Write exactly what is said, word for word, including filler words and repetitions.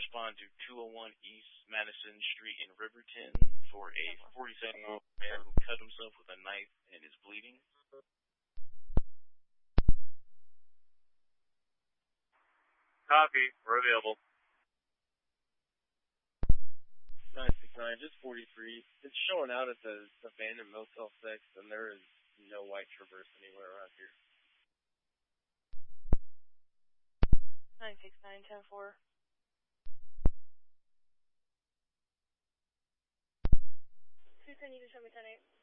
respond to two oh one East Madison Street in Riverton for a forty-seven-year-old man who cut himself with a knife and is bleeding. Copy. We're available. nine six nine, just forty-three. It's showing out at the abandoned Motel six, and there is no white Traverse anywhere around here. nine six nine, ten four. two ten, you can show me ten eight.